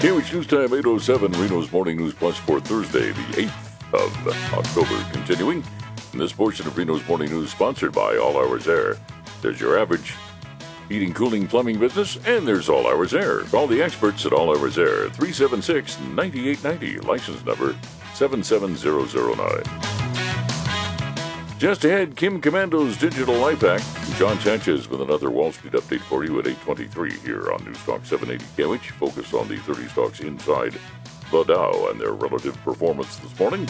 KWH News Time 8:07, Reno's Morning News Plus for Thursday, the 8th of October. Continuing, in this portion of Reno's Morning News, sponsored by All Hours Air. There's your average heating, cooling, plumbing business, and there's All Hours Air. Call the experts at All Hours Air, 376-9890, license number 77009. Just ahead, Kim Commando's Digital Life Hack. John Sanchez with another Wall Street update for you at 8:23 here on News Talk 780 KWH. Focus on the 30 stocks inside the Dow and their relative performance this morning.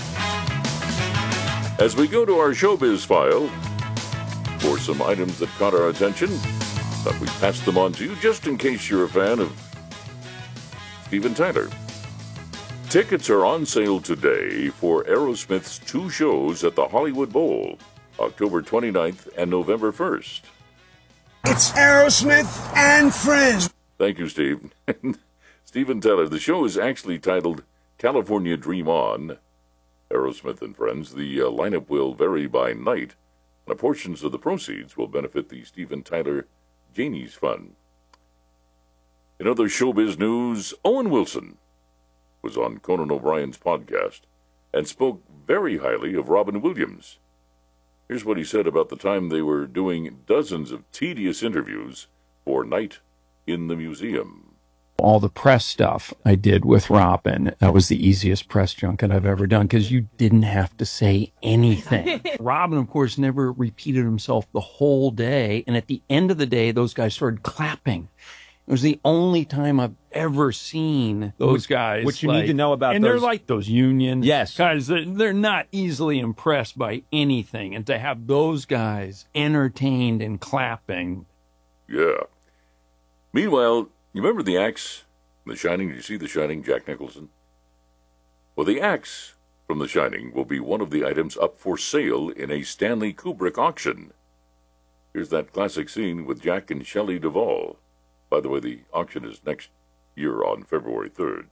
As we go to our showbiz file for some items that caught our attention, but we pass them on to you just in case you're a fan of Steven Tyler. Tickets are on sale today for Aerosmith's 2 shows at the Hollywood Bowl, October 29th and November 1st. It's Aerosmith and Friends. Thank you, Steve. Steven Tyler. The show is actually titled California Dream On, Aerosmith and Friends. The lineup will vary by night, and portions of the proceeds will benefit the Steven Tyler Janie's Fund. In other showbiz news, Owen Wilson was on Conan O'Brien's podcast and spoke very highly of Robin Williams. Here's what he said about the time they were doing dozens of tedious interviews for Night in the Museum. All the press stuff I did with Robin, that was the easiest press junket I've ever done because you didn't have to say anything. Robin, of course, never repeated himself the whole day. And at the end of the day, those guys started clapping. It was the only time I've ever seen those guys. Which you need to know about. And those. they're like those union Yes. guys. They're not easily impressed by anything. And to have those guys entertained and clapping. Yeah. Meanwhile, you remember the axe from The Shining? Did you see The Shining, Jack Nicholson? Well, the axe from The Shining will be one of the items up for sale in a Stanley Kubrick auction. Here's that classic scene with Jack and Shelley Duvall. By the way, the auction is next year on February 3rd.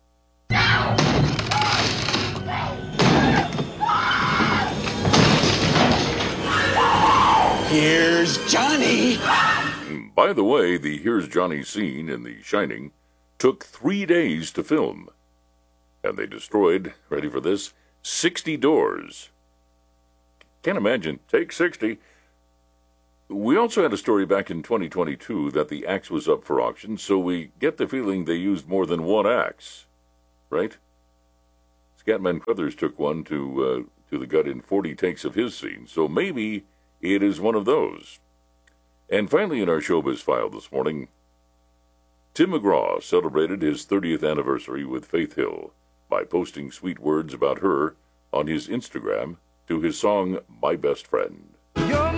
Here's Johnny. By the way, the Here's Johnny scene in The Shining took 3 days to film. And they destroyed, ready for this, 60 doors. Can't imagine, take 60. We also had a story back in 2022 that the axe was up for auction, so we get the feeling they used more than one axe, right? Scatman Crothers took one to the gut in 40 takes of his scene, so maybe it is one of those. And finally in our showbiz file this morning, Tim McGraw celebrated his 30th anniversary with Faith Hill by posting sweet words about her on his Instagram to his song, My Best Friend. You're